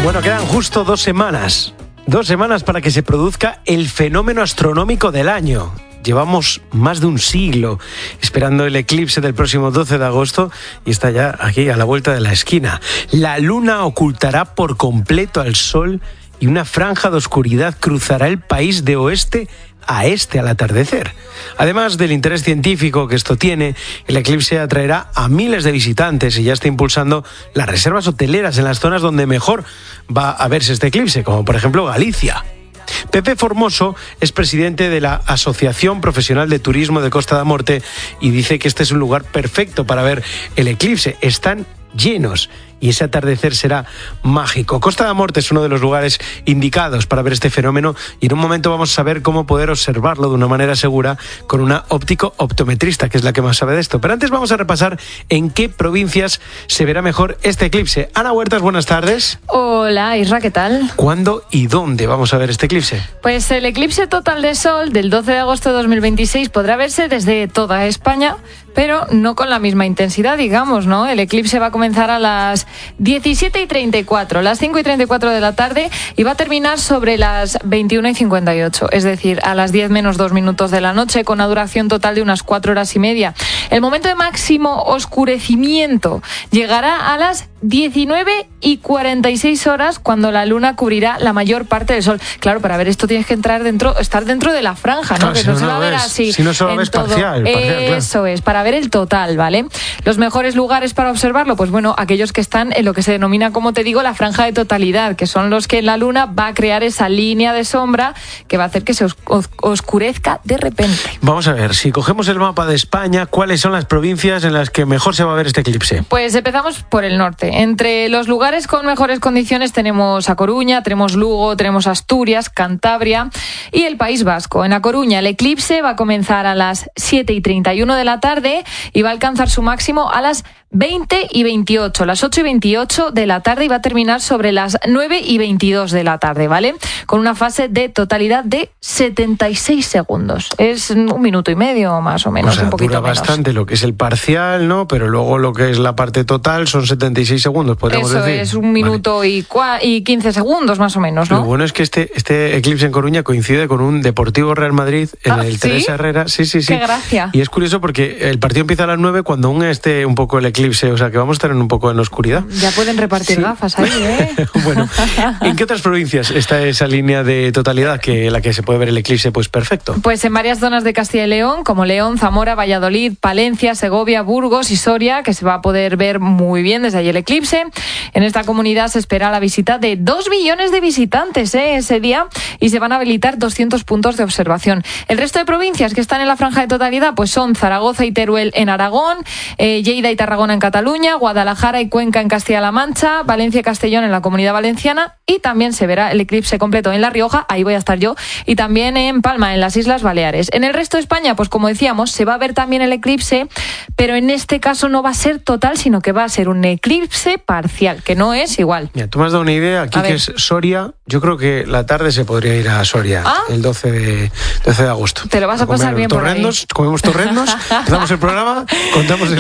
Bueno, quedan justo 2 semanas. 2 semanas para que se produzca el fenómeno astronómico del año. Llevamos más de un siglo esperando el eclipse del próximo 12 de agosto y está ya aquí a la vuelta de la esquina. La luna ocultará por completo al sol y una franja de oscuridad cruzará el país de oeste a este al atardecer. Además del interés científico que esto tiene, el eclipse atraerá a miles de visitantes y ya está impulsando las reservas hoteleras en las zonas donde mejor va a verse este eclipse, como por ejemplo Galicia. Pepe Formoso es presidente de la Asociación Profesional de Turismo de Costa da Morte y dice que este es un lugar perfecto para ver el eclipse. Están llenos y ese atardecer será mágico. Costa da Morte es uno de los lugares indicados para ver este fenómeno y en un momento vamos a saber cómo poder observarlo de una manera segura con una óptico-optometrista, que es la que más sabe de esto. Pero antes vamos a repasar en qué provincias se verá mejor este eclipse. Ana Huertas, buenas tardes. Hola, Isra, ¿qué tal? ¿Cuándo y dónde vamos a ver este eclipse? Pues el eclipse total de sol del 12 de agosto de 2026 podrá verse desde toda España, pero no con la misma intensidad, digamos, ¿no? El eclipse va a comenzar a las 17:34, las 5:34 de la tarde y va a terminar sobre las 21:58, es decir, a las 10 menos 2 minutos de la noche, con una duración total de unas 4 horas y media. El momento de máximo oscurecimiento llegará a las 19:46 horas, cuando la luna cubrirá la mayor parte del sol. Claro, para ver esto tienes que estar dentro de la franja, ¿no? Claro, que si no no se va a ver ves, así. si no solo ves parcial, Eso es, para ver el total, ¿vale? Los mejores lugares para observarlo, pues bueno, aquellos que están en lo que se denomina, como te digo, la franja de totalidad, que son los que en la luna va a crear esa línea de sombra que va a hacer que se oscurezca de repente. Vamos a ver, si cogemos el mapa de España, ¿cuáles son las provincias en las que mejor se va a ver este eclipse? Pues empezamos por el norte. Entre los lugares con mejores condiciones tenemos A Coruña, tenemos Lugo, tenemos Asturias, Cantabria y el País Vasco. En A Coruña el eclipse va a comenzar a las 7:31 de la tarde y va a alcanzar su máximo a las 20:28, las 8:28 de la tarde, y va a terminar sobre las 9:22 de la tarde, ¿vale? Con una fase de totalidad de 76 segundos. Es 1 minuto y medio más o menos, o sea, un poquito dura menos. bastante lo que es el parcial, ¿no? Pero luego lo que es la parte total son 76 segundos, podríamos decir. Eso es, 1 minuto vale. y 15 segundos más o menos, ¿no? Lo bueno es que este eclipse en Coruña coincide con un Deportivo Real Madrid en el ¿sí? Teresa Herrera. Sí. Qué gracia. Y es curioso porque el partido empieza a las 9 cuando aún esté un poco el eclipse, o sea que vamos a estar un poco en la oscuridad. Ya pueden repartir gafas ahí, ¿eh? Bueno, ¿en qué otras provincias está esa línea de totalidad en la que se puede ver el eclipse pues perfecto? Pues en varias zonas de Castilla y León, como León, Zamora, Valladolid, Palencia, Segovia, Burgos y Soria, que se va a poder ver muy bien desde allí el eclipse. En esta comunidad se espera la visita de 2 millones de visitantes ese día y se van a habilitar 200 puntos de observación. El resto de provincias que están en la franja de totalidad pues son Zaragoza y Teruel en Aragón, Lleida y Tarragona en Cataluña, Guadalajara y Cuenca en Castilla-La Mancha, Valencia y Castellón en la Comunidad Valenciana, y también se verá el eclipse completo en La Rioja, ahí voy a estar yo, y también en Palma, en las Islas Baleares. En el resto de España, pues como decíamos, se va a ver también el eclipse, pero en este caso no va a ser total, sino que va a ser un eclipse parcial, que no es igual. Mira, tú me has dado una idea, aquí que es Soria, yo creo que la tarde se podría ir a Soria, el 12 de agosto. Te lo vas a pasar bien por ahí. Comemos torrendos, empezamos el programa, contamos el